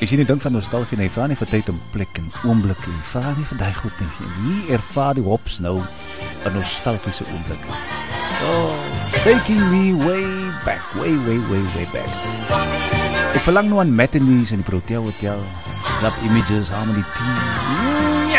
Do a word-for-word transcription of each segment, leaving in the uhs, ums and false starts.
As jy nie dink van nostalgie nie, vra nie vir tyd en plek en oomblik nie, vra nie vir die goed nie. En hier ervaar die hops nou 'n nostalgiese oomblik. Oh, taking me way back, way, way, way, way back. Ek verlang nou aan matinees in die Protea Hotel, club images, Harmony Tea.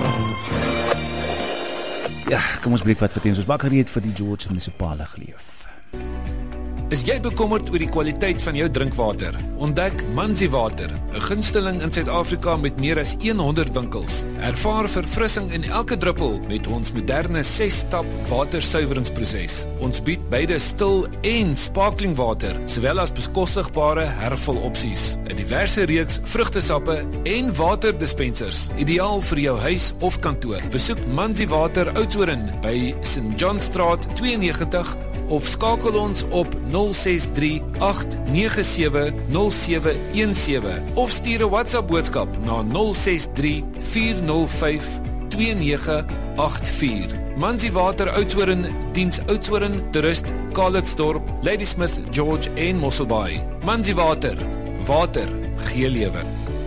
Ja, kom ons breek wat verteen, soos bakker het vir die George munisipale geleef. Is jy bekommerd oor die kwaliteit van jou drinkwater? Ontdek Manzi Water, 'n gunsteling in Suid-Afrika met meer as honderd winkels. Ervaar verfrissing in elke druppel met ons moderne ses-stap watersuiweringsproses. Ons bied beide stil en sparkling water, sowel as bekostigbare hervul opsies, 'n diverse reeks vrugtesappe en waterdispensers, ideaal vir jou huis of kantoor. Besoek Manzi Water Oudtshoorn by Saint John Straat twee en negentig of skakel ons op nul ses drie agt nege sewe nul sewe een sewe of stuur 'n WhatsApp boodskap na nul ses drie vier nul vyf twee nege agt vier. Manzi Water Oudtshoorn diens Oudtshoorn, Toerist, Calitzdorp, Ladysmith, George en Mosselbaai. Manzi Water, water gee lewe.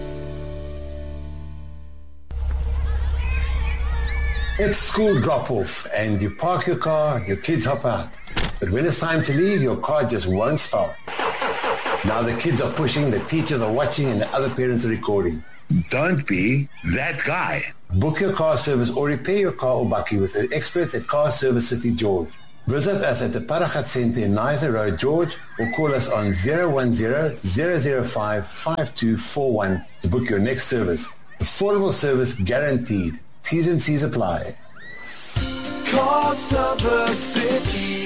It's school drop-off and you park your car, your kids hop out. But when it's time to leave, your car just won't start. Now the kids are pushing, the teachers are watching, and the other parents are recording. Don't be that guy. Book your car service or repair your car or bakkie with the experts at Car Service City George. Visit us at the Paragat Centre in Niza Road, George, or call us on zero one zero, zero zero five, five two four one to book your next service. Affordable service guaranteed. T's and C's apply. Car Service City.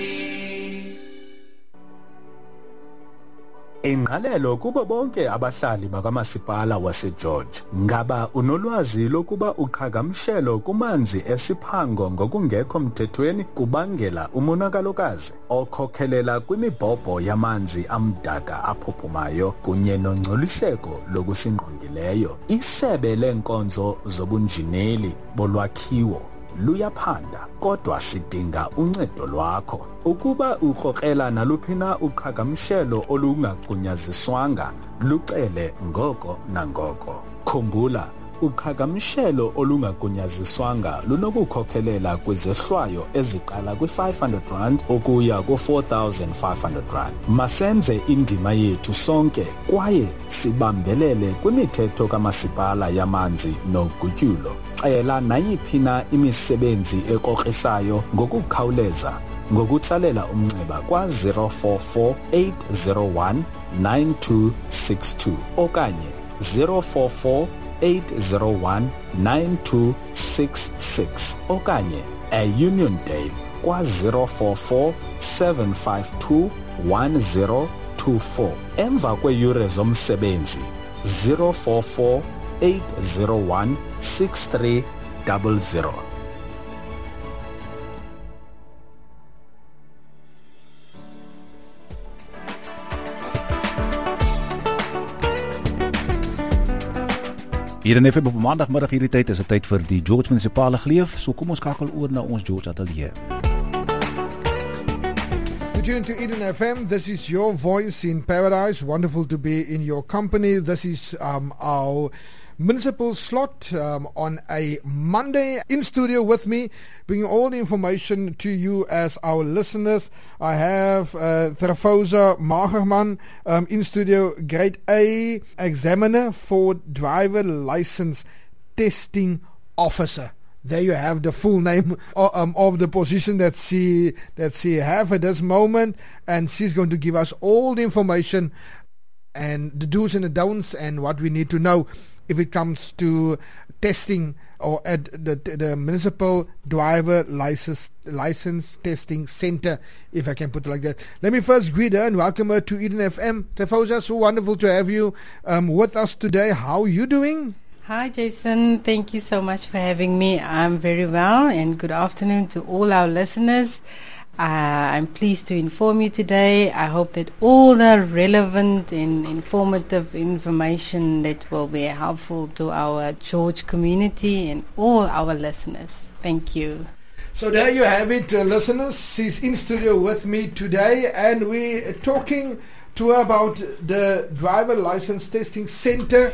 Ingqalelo kubo bonke abahlali bakamasipala waseGeorge. Ngaba unolwazi lokuba uqhagamshelo kumanzi esiphango ngokungekho mthethweni kubangela umonakalokazi okhokhelela kwimibhobho yamanzi amdaka aphuphumayo kunye nongcoliseko lokusingqongileyo. Isebe lenkonzo zobunjineli bolwakhiwo luyaphanda, kodwa sidinga uncedo lwakho. Ukuba ukhokrela naluphina uqhagamshelo olungagunyaziswanga, lucele ngoko nangoko. Khumbula, uqhagamshelo olungagunyaziswanga lunokukhokhelela kwizehlwayo eziqala kwi-five hundred rand ukuya ku-four thousand five hundred rand. Masenze indima yethu sonke kwaye sibambelele kwimithetho kamasipala yamanzi nogutyulo. Cela nayiphina imisebenzi ekrokrisisayo ngokukhawuleza ngokutsalela umnxeba kwa zero four four eight zero one nine two six two okanye zero four four eight zero one nine two six six okanye a Union Dale kwa zero four four seven five two one zero two four. Emva kweyure zomsebenzi zero four four eight zero one six three zero zero. Hier in F M op maandagmiddag hierdie tyd is dit tyd vir die George munisipale geleef, so kom ons skakel oor na ons George Atelier. You tune to Eden F M. This is your voice in paradise. Wonderful to be in your company. This is um, our municipal slot um, on a Monday. In studio with me, bringing all the information to you as our listeners. I have uh, Trafosa Magerman um, in studio, grade A examiner for driver license testing officer. There you have the full name of, um, of the position that she that she have at this moment, and she's going to give us all the information and the do's and the don'ts and what we need to know if it comes to testing or at the, the municipal driver license license testing center, if I can put it like that. Let me first greet her and welcome her to Eden F M. Tefosa, so wonderful to have you um, with us today. How are you doing? Hi Jason, thank you so much for having me. I'm very well, and good afternoon to all our listeners. Uh, I'm pleased to inform you today. I hope that all the relevant and informative information that will be helpful to our George community and all our listeners. Thank you. So there you have it, uh, listeners. She's in studio with me today, and we're talking to her about the driver license testing center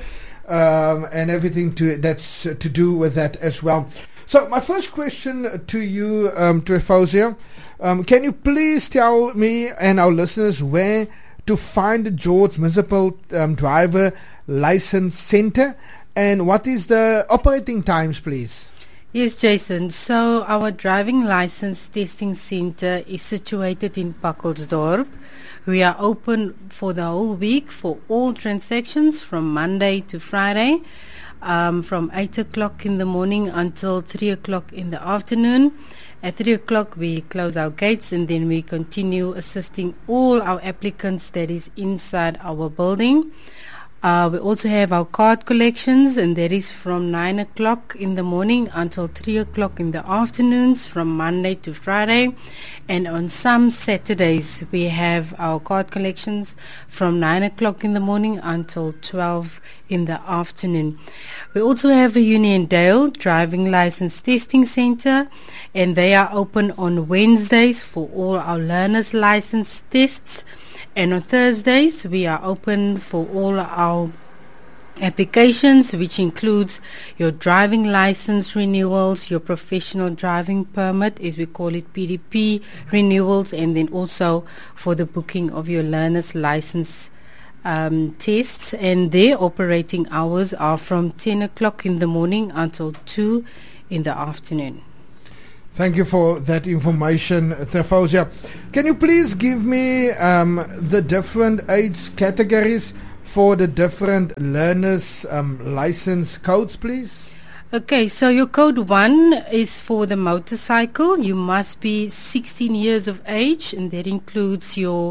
um, and everything to that's uh, to do with that as well. So my first question to you, um, Trefausia, um, can you please tell me and our listeners where to find the George Municipal um, Driver License Center, and what is the operating times, please? Yes, Jason. So our driving license testing center is situated in Pakkelsdorp. We are open for the whole week for all transactions from Monday to Friday, um, from eight o'clock in the morning until three o'clock in the afternoon. At three o'clock we close our gates, and then we continue assisting all our applicants that is inside our building. Uh, we also have our card collections, and that is from nine o'clock in the morning until three o'clock in the afternoons from Monday to Friday. And on some Saturdays we have our card collections from nine o'clock in the morning until twelve in the afternoon. We also have a Uniondale Driving License Testing Center, and they are open on Wednesdays for all our learners license tests. And on Thursdays, we are open for all our applications, which includes your driving license renewals, your professional driving permit, as we call it, P D P renewals, and then also for the booking of your learner's license um, tests. And their operating hours are from ten o'clock in the morning until two in the afternoon. Thank you for that information, Trefausia. Can you please give me um, the different age categories for the different learners um, license codes, please? Okay, so your code one is for the motorcycle. You must be sixteen years of age, and that includes your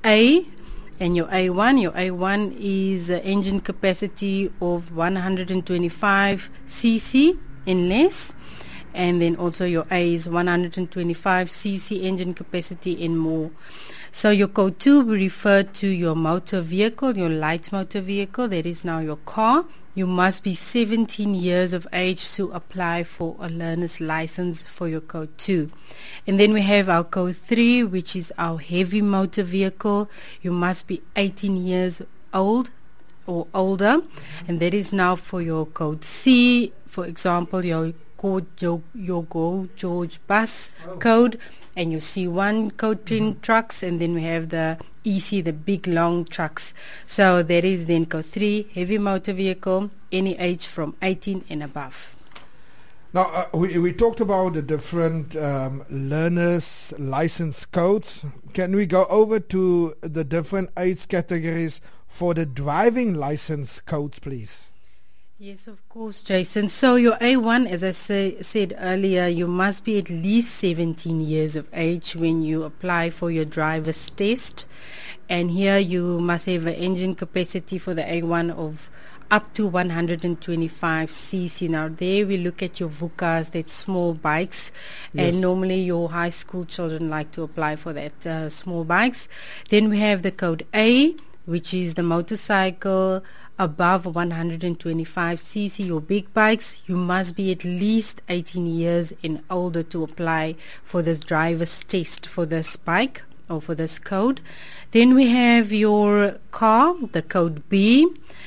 A and your A one. Your A one is an engine capacity of one hundred twenty-five c c and less. And then also your A is one hundred twenty-five c c engine capacity and more. So your code two will refer to your motor vehicle, your light motor vehicle, that is now your car. You must be seventeen years of age to apply for a learner's license for your code two. And then we have our code three, which is our heavy motor vehicle. You must be eighteen years old or older, and that is now for your code C. For example, your Your, your Go George bus oh. code, and your C one code tin mm-hmm. trucks, and then we have the E C, the big long trucks. So that is then code three, heavy motor vehicle, any age from eighteen and above. Now uh, we we talked about the different um, learners license codes. Can we go over to the different age categories for the driving license codes, please? Yes, of course, Jason. So your A one, as I say, said earlier, you must be at least seventeen years of age when you apply for your driver's test. And here you must have an engine capacity for the A one of up to one hundred twenty-five c c. Now there we look at your VUCAs, that's small bikes, yes. And normally your high school children like to apply for that uh, small bikes. Then we have the code A, which is the motorcycle above one hundred twenty-five c c, your big bikes. You must be at least eighteen years and older to apply for this driver's test for this bike or for this code. Then we have your car, the code B,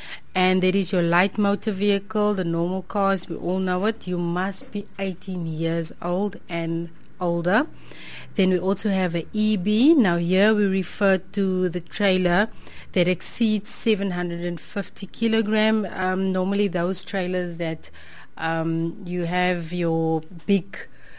and that is your light motor vehicle, the normal cars, we all know it. You must be eighteen years old and older. Then we also have a E B. Now here we refer to the trailer that exceeds seven hundred fifty kilogram. Um, normally those trailers that um, you have your big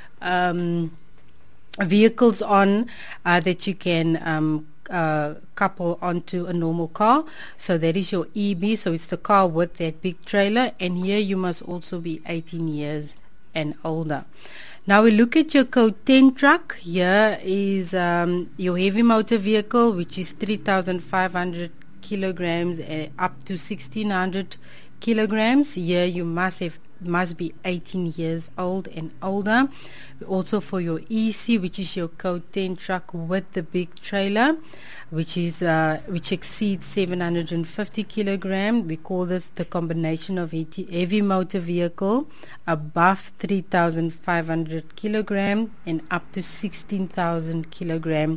um, vehicles on uh, that you can um, uh, couple onto a normal car. So that is your E B. So it's the car with that big trailer. And here you must also be eighteen years and older. Now we look at your code ten truck. Here is um, your heavy motor vehicle, which is three thousand five hundred kilograms uh, up to sixteen hundred kilograms. Here you must have must be eighteen years old and older. Also for your E C, which is your code ten truck with the big trailer, which is uh, which exceeds seven hundred fifty kilogram. We call this the combination of heavy motor vehicle above three thousand five hundred kilogram and up to sixteen thousand kilogram.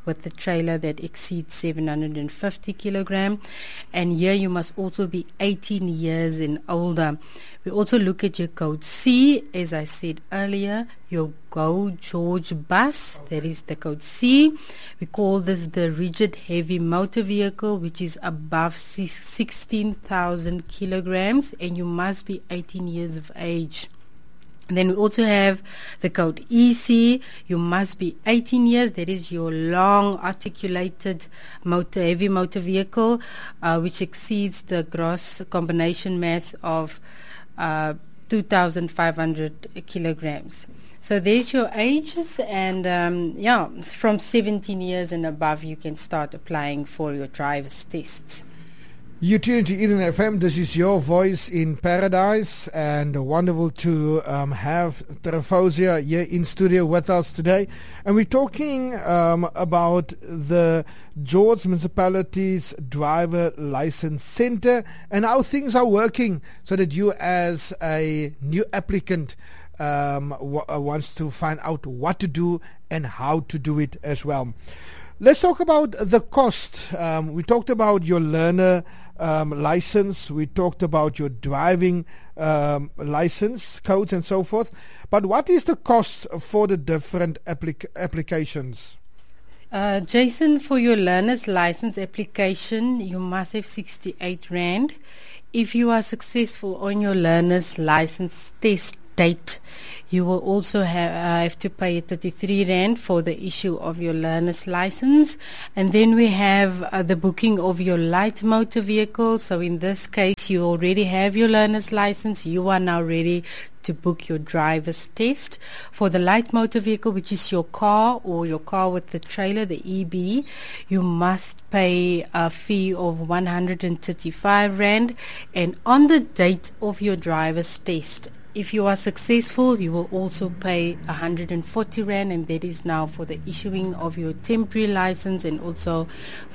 with the trailer that exceeds seven hundred fifty kilogram. And here you must also be eighteen years and older. We also look at your code C, as I said earlier, your Go George bus, that is the code C. We call this the rigid heavy motor vehicle, which is above sixteen thousand kilograms, and you must be eighteen years of age. And then we also have the code E C. You must be eighteen years. That is your long articulated motor, heavy motor vehicle, uh, which exceeds the gross combination mass of uh, two thousand five hundred kilograms. So there's your ages, and um, yeah, from seventeen years and above, you can start applying for your driver's tests. You tune to Eden F M. This is your voice in paradise, and wonderful to um, have Terefosia here in studio with us today. And we're talking um, about the George Municipality's Driver License Center and how things are working so that you as a new applicant um, w- uh, wants to find out what to do and how to do it as well. Let's talk about the cost. Um, we talked about your learner Um, license, we talked about your driving um, license codes and so forth, but what is the cost for the different applic- applications? Uh, Jason, for your learner's license application, you must have sixty-eight rand. If you are successful on your learner's license test date, you will also have, uh, have to pay thirty-three rand for the issue of your learner's license. And then we have uh, the booking of your light motor vehicle. So in this case, you already have your learner's license. You are now ready to book your driver's test. For the light motor vehicle, which is your car or your car with the trailer, the E B, you must pay a fee of one hundred thirty-five rand. And on the date of your driver's test, if you are successful, you will also pay one hundred forty rand, and that is now for the issuing of your temporary license and also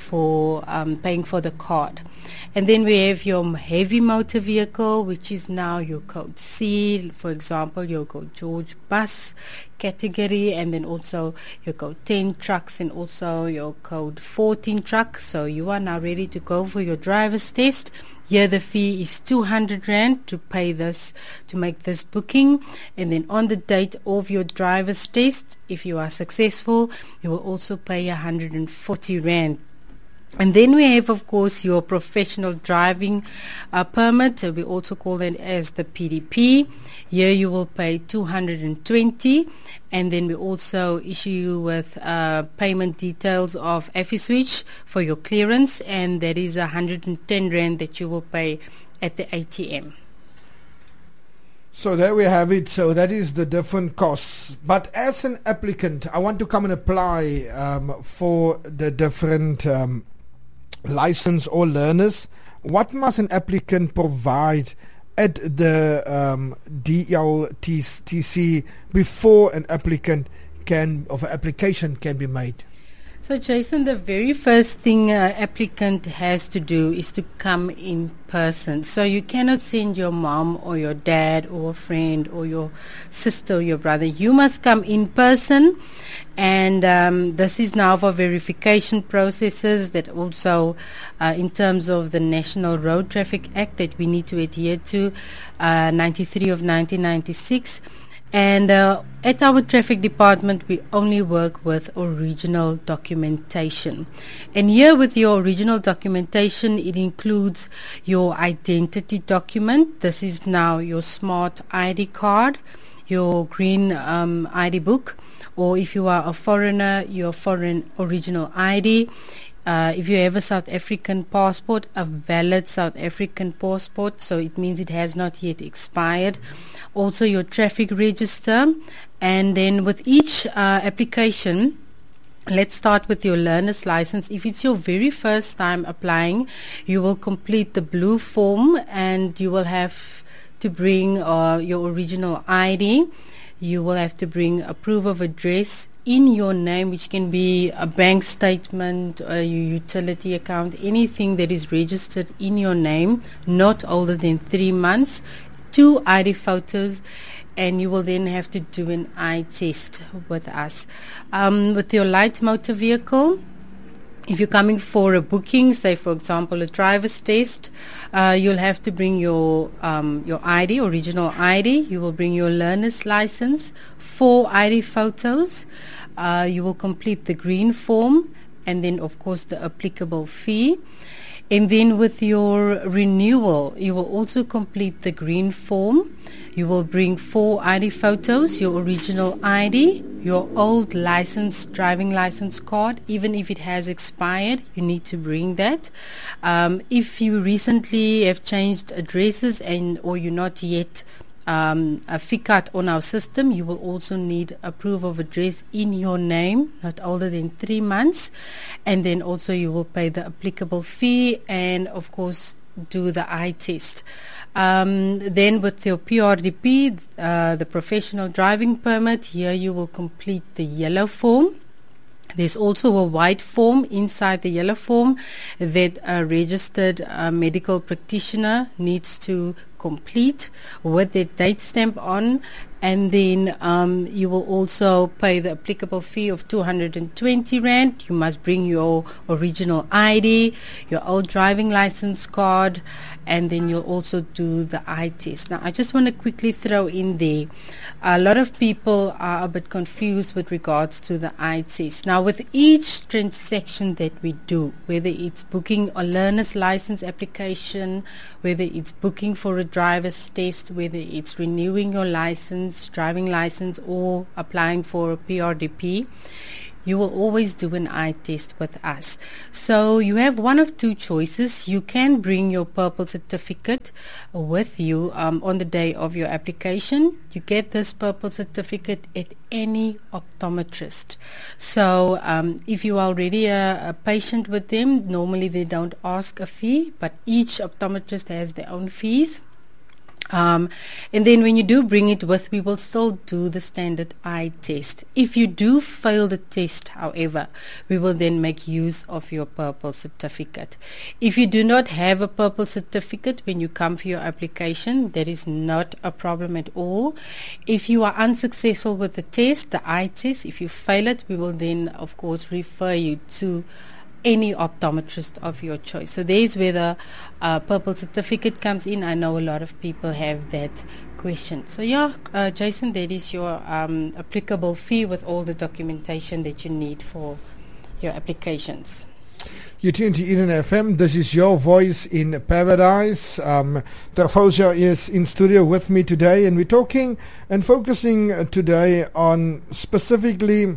for um, paying for the card. And then we have your heavy motor vehicle, which is now your code C, for example, your code George bus category, and then also your code ten trucks and also your code fourteen truck. So you are now ready to go for your driver's test. Here the fee is two hundred rand to pay this, to make this booking. And then on the date of your driver's test, if you are successful, you will also pay one hundred forty rand. And then we have, of course, your professional driving uh, permit. Uh, we also call that as the P D P. Here you will pay two hundred twenty, and then we also issue you with uh, payment details of AfriSwitch for your clearance, and that is one hundred ten rand that you will pay at the A T M. So there we have it. So that is the different costs. But as an applicant, I want to come and apply um, for the different um, license or learners. What must an applicant provide at the um, D L T C before an applicant can, of an application can be made? So Jason, the very first thing an applicant has to do is to come in person. So you cannot send your mom or your dad or a friend or your sister or your brother. You must come in person, and um, this is now for verification processes that also uh, in terms of the National Road Traffic Act that we need to adhere to, uh, ninety-three of nineteen ninety-six. And uh, at our traffic department, we only work with original documentation. And here with your original documentation, it includes your identity document. This is now your smart I D card, your green um, I D book, or if you are a foreigner, your foreign original I D. Uh, if you have a South African passport, a valid South African passport, so it means it has not yet expired. Also your traffic register. And then with each uh, application, let's start with your learner's license. If it's your very first time applying, you will complete the blue form, and you will have to bring uh, your original I D. You will have to bring a proof of address in your name, which can be a bank statement, or your utility account, anything that is registered in your name, not older than three months, two I D photos, and you will then have to do an eye test with us. Um, with your light motor vehicle, if you're coming for a booking, say for example a driver's test, uh, you'll have to bring your um, your I D, original I D. You will bring your learner's license, four I D photos. Uh, you will complete the green form, and then of course the applicable fee. And then with your renewal, you will also complete the green form. You will bring four I D photos, your original I D, your old license, driving license card. Even if it has expired, you need to bring that. Um, if you recently have changed addresses and or you're not yet um, a F I C A T on our system, you will also need a proof of address in your name, not older than three months. And then also you will pay the applicable fee and of course do the eye test. Um, then with your P R D P, uh, the professional driving permit, here you will complete the yellow form. There's also a white form inside the yellow form that a registered uh, medical practitioner needs to complete with their date stamp on, and then um, you will also pay the applicable fee of two hundred twenty rand. You must bring your original I D, your old driving license card, and then you'll also do the eye test. Now I just want to quickly throw in there, a lot of people are a bit confused with regards to the eye test. Now with each transaction that we do, whether it's booking a learner's license application, whether it's booking for a driver's test, whether it's renewing your license, driving license, or applying for a P R D P, you will always do an eye test with us. So you have one of two choices. You can bring your purple certificate with you um, on the day of your application. You get this purple certificate at any optometrist. So um, if you are already a, a patient with them, normally they don't ask a fee, but each optometrist has their own fees. Um, and then when you do bring it with, we will still do the standard eye test. If you do fail the test, however, we will then make use of your purple certificate. If you do not have a purple certificate when you come for your application, that is not a problem at all. If you are unsuccessful with the test, the eye test, if you fail it, we will then of course refer you to any optometrist of your choice. So there's where the uh, purple certificate comes in. I know a lot of people have that question. So yeah, uh, Jason, that is your um, applicable fee with all the documentation that you need for your applications. You tune to Eden F M. This is your voice in paradise. Um, Tafosia is in studio with me today, and we're talking and focusing uh, today on specifically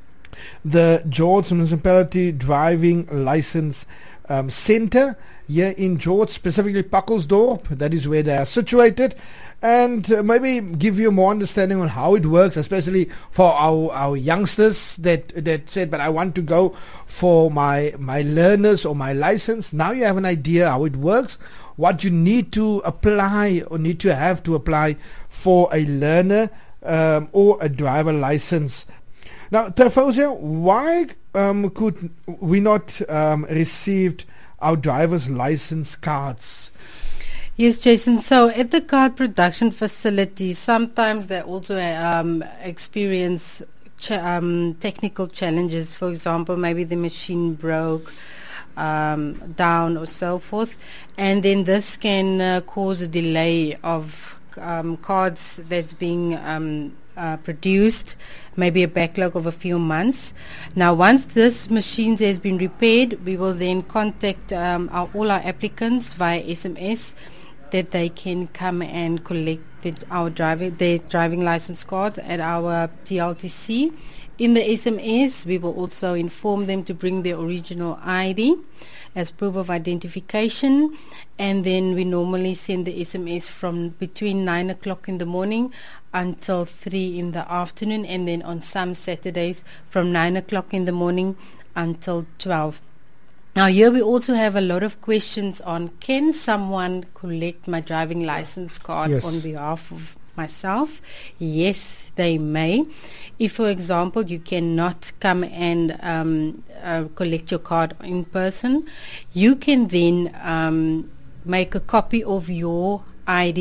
the George Municipality Driving License um, Center here in George, specifically Pakkelsdorp. That is where they are situated, and uh, maybe give you more understanding on how it works, especially for our, our youngsters that that said, but I want to go for my my learners or my license. Now you have an idea how it works, what you need to apply or need to have to apply for a learner um, or a driver license. Now, Tafosia, why um, could we not um, received our driver's license cards? Yes, Jason. So at the card production facility, sometimes they also um, experience cha- um, technical challenges. For example, maybe the machine broke um, down or so forth. And then this can uh, cause a delay of um, cards that's being um, uh, produced, maybe a backlog of a few months. Now, once this machine has been repaired, we will then contact um, our, all our applicants via S M S that they can come and collect the, our driving, their driving license cards at our T L T C. In the S M S, we will also inform them to bring their original I D as proof of identification, and then we normally send the S M S from between nine o'clock in the morning until three in the afternoon, and then on some Saturdays from nine o'clock in the morning until twelve. Now here we also have a lot of questions on, can someone collect my driving license card Yes. on behalf of myself? Yes, they may. If, for example, you cannot come and um, uh, collect your card in person, you can then um, make a copy of your I D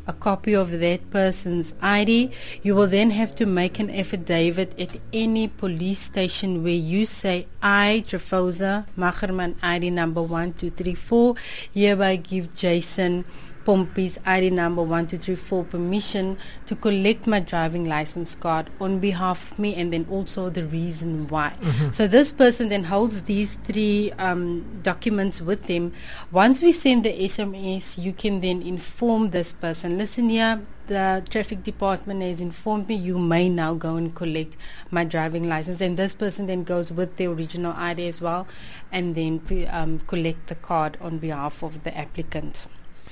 a copy of that person's I D. You will then have to make an affidavit at any police station where you say, I, Trefosa Macherman, I D number one two three four, hereby give Jason Pompey's I D number one two three four permission to collect my driving license card on behalf of me, and then also the reason why. Mm-hmm. So this person then holds these three um, documents with them. Once we send the S M S, you can then inform this person, listen here, the traffic department has informed me you may now go and collect my driving license, and this person then goes with the original I D as well and then pre- um, collect the card on behalf of the applicant.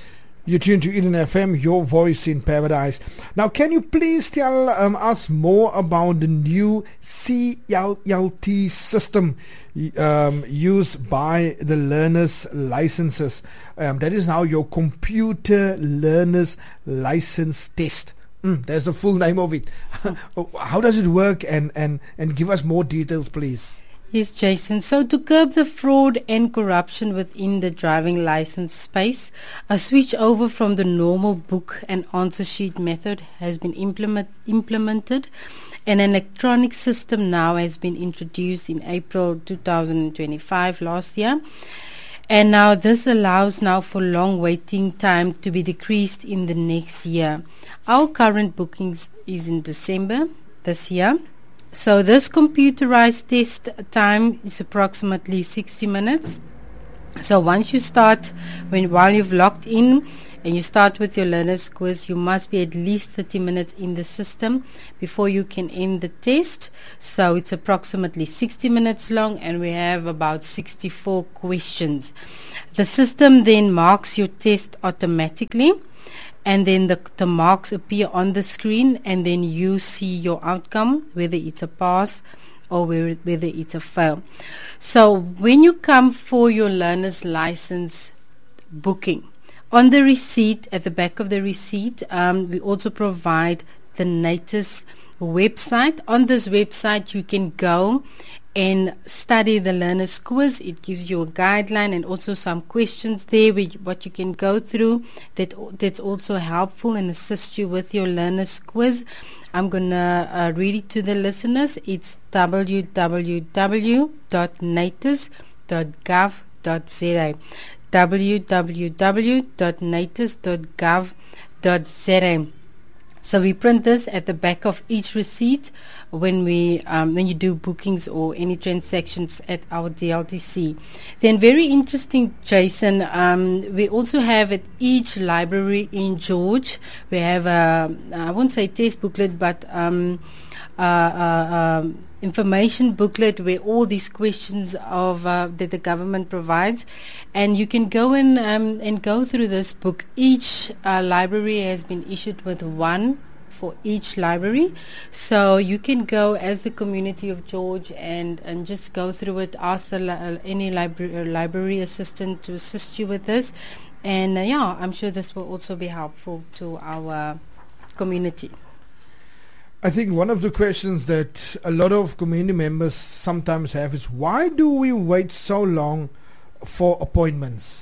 You tune to Eden F M, your voice in paradise. Now, can you please tell um, us more about the new C L L T system um, used by the learners' licenses? Um, that is now your computer learners license test. Mm, there's the full name of it. How does it work? And, and, and give us more details, please. Yes, Jason. So to curb the fraud and corruption within the driving license space, a switch over from the normal book and answer sheet method has been implement, implemented, and an electronic system now has been introduced in April two thousand twenty-five, last year. And now this allows now for long waiting time to be decreased in the next year. Our current bookings is in December this year. So this computerized test time is approximately sixty minutes. So once you start, when while you've logged in and you start with your learner's quiz, you must be at least thirty minutes in the system before you can end the test. So it's approximately sixty minutes long, and we have about sixty-four questions. The system then marks your test automatically, and then the, the marks appear on the screen, and then you see your outcome, whether it's a pass or whether it's a fail. So when you come for your learner's license booking, on the receipt, at the back of the receipt, um, we also provide the NATIS website. On this website, you can go and study the learner's quiz. It gives you a guideline and also some questions there which what you can go through that that's also helpful and assist you with your learner's quiz. I'm going to uh, read it to the listeners. It's w w w dot natis dot gov dot z a w w w dot natis dot gov dot z a. So we print this at the back of each receipt when we um, when you do bookings or any transactions at our D L T C. Then very interesting, Jason, um, we also have at each library in George, we have a, I won't say test booklet, but um, uh, uh, um, information booklet where all these questions of uh, that the government provides, and you can go in um, and go through this book. Each uh, library has been issued with one for each library, so you can go as the community of George and and just go through it, ask the li- uh, any library uh, library assistant to assist you with this, and uh, yeah, I'm sure this will also be helpful to our community. I think one of the questions that a lot of community members sometimes have is, why do we wait so long for appointments?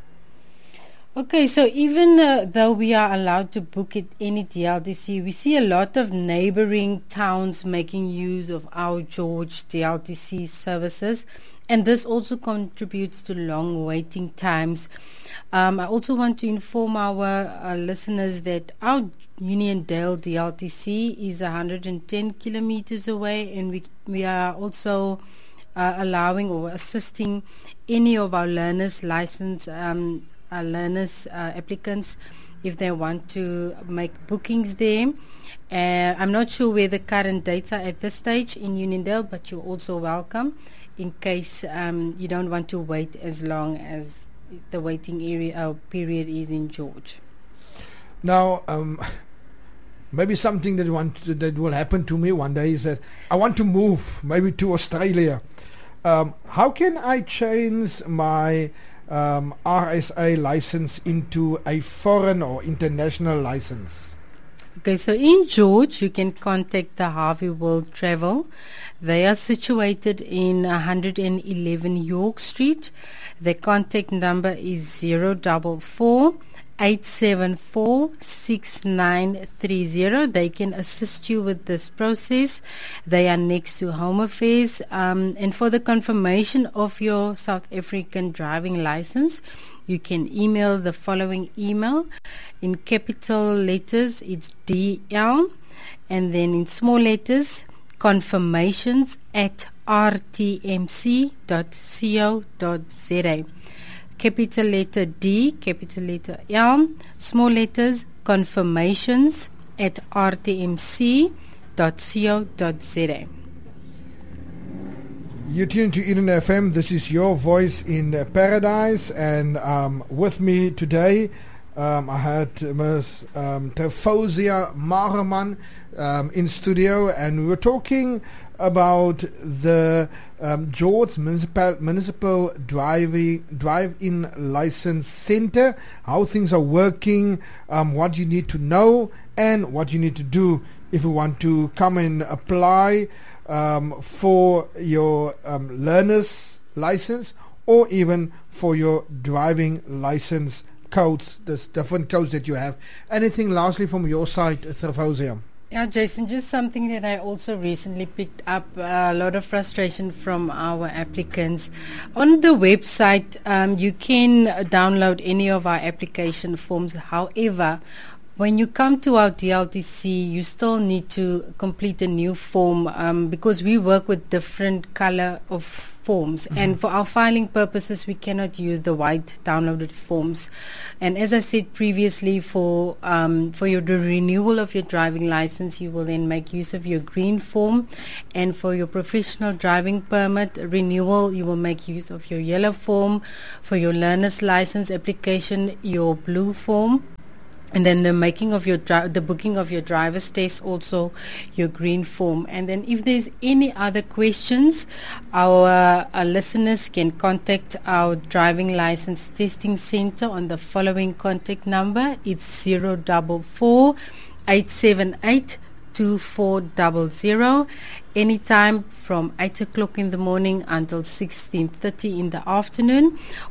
Okay, so even uh, though we are allowed to book at any D L T C, we see a lot of neighboring towns making use of our George D L T C services, and this also contributes to long waiting times. Um, I also want to inform our uh, listeners that our Uniondale D L T C is one hundred ten kilometers away, and we we are also uh, allowing or assisting any of our learners license um, our learners uh, applicants if they want to make bookings there. Uh, I'm not sure where the current dates are at this stage in Uniondale, but you're also welcome in case um, you don't want to wait as long as the waiting area uh, period is in George. Now, um, maybe something that want to, that will happen to me one day is that I want to move maybe to Australia. Um, how can I change my um, R S A license into a foreign or international license? Okay, so in George, you can contact the Harvey World Travel. They are situated in one hundred eleven York Street. Their contact number is zero double four eight seven four, six nine three zero. They can assist you with this process. They are next to Home Affairs. Um, and for the confirmation of your South African driving license, you can email the following email. In capital letters, it's D L, and then in small letters, confirmations at r t m c dot co dot z a. Capital letter D, capital letter L, small letters, confirmations at r t m c dot co dot z a. You tune to Eden F M. This is your voice in uh, paradise, and um, with me today, um, I had Miz Um, Tafozia Magerman um, in studio, and we were talking about the um, George Municipal, Municipal Driving Drive-In License Center, how things are working, um, what you need to know, and what you need to do if you want to come and apply um, for your um, learner's license, or even for your driving license codes, the different codes that you have. Anything lastly from your side, Tafozia? Yeah, Jason, just something that I also recently picked up, uh, a lot of frustration from our applicants. On the website, um, you can download any of our application forms. However, when you come to our D L T C, you still need to complete a new form um, because we work with different color of forms. Mm-hmm. And for our filing purposes, we cannot use the white downloaded forms. And as I said previously, for um, for your the renewal of your driving license, you will then make use of your green form. And for your professional driving permit renewal, you will make use of your yellow form. For your learner's license application, your blue form. And then the making of your dri- the booking of your driver's test, also your green form. And then if there's any other questions, our, our listeners can contact our driving license testing center on the following contact number. It's zero double four eight seven eight two four zero zero. Anytime from eight o'clock in the morning until sixteen thirty in the afternoon,